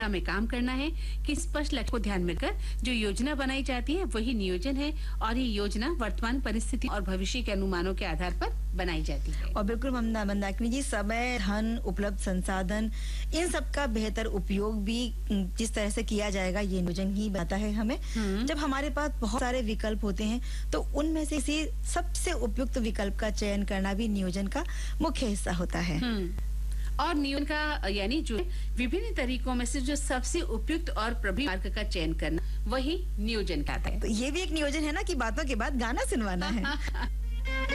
में काम करना है कि स्पष्ट लक्ष्य को ध्यान में रखकर जो योजना बनाई जाती है वही नियोजन है और ये योजना वर्तमान परिस्थिति और भविष्य के अनुमानों के आधार पर बनाई जाती है। और बिल्कुल मंदाकिनी जी, समय, धन, उपलब्ध संसाधन, इन सब का बेहतर उपयोग भी जिस तरह से किया जाएगा ये नियोजन ही बताता है हमें। जब हमारे पास बहुत सारे विकल्प होते हैं तो उनमें से किसी सबसे उपयुक्त विकल्प का चयन करना भी नियोजन का मुख्य हिस्सा होता है। और नियोजन का यानी जो विभिन्न तरीकों में से जो सबसे उपयुक्त और प्रभावी मार्ग का चयन करना वही नियोजन कहता है। तो ये भी एक नियोजन है ना कि बातों के बाद गाना सुनवाना है।